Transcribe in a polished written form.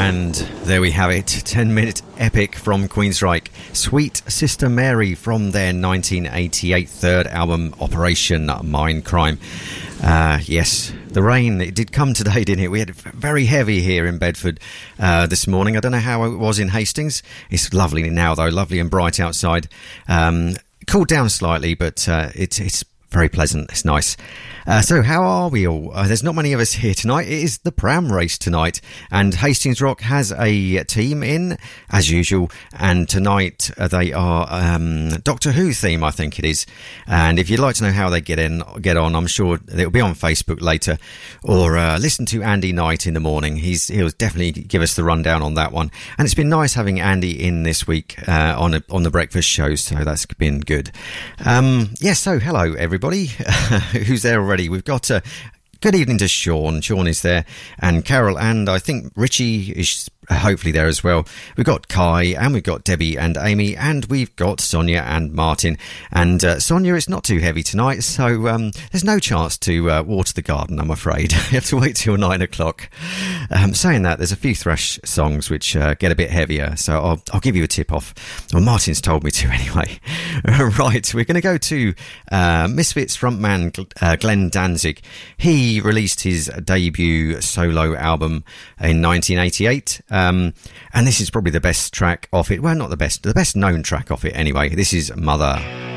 And there we have it, 10-minute epic from Queensryche, Sweet Sister Mary from their 1988 third album, Operation Mindcrime. Yes, the rain, it did come today, didn't it? We had it very heavy here in Bedford this morning. I don't know how it was in Hastings. It's lovely now, though, lovely and bright outside. Cooled down slightly, but it's very pleasant. It's nice. So how are we all? There's not many of us here tonight. It is the Pram race tonight, and Hastings Rock has a team in, as usual, and tonight they are Doctor Who theme, I think it is. And if you'd like to know how they get on, I'm sure it'll be on Facebook later, or listen to Andy Knight in the morning. He'll definitely give us the rundown on that one. And it's been nice having Andy in this week on the breakfast show, so that's been good. So hello everybody who's there already. We've got good evening to Sean. Sean is there, and Carol, and I think Richie is hopefully there as well. We've got Kai, and we've got Debbie and Amy, and we've got Sonia and Martin. And Sonia, it's not too heavy tonight, so there's no chance to water the garden, I'm afraid. You have to wait till 9 o'clock. Saying that, there's a few thrash songs which get a bit heavier, so I'll give you a tip off. Well, Martin's told me to anyway. Right, we're going to go to Misfits frontman Glenn Danzig. He released his debut solo album in 1988. And this is probably the best track off it. Well, not the best known track off it anyway. This is Mother.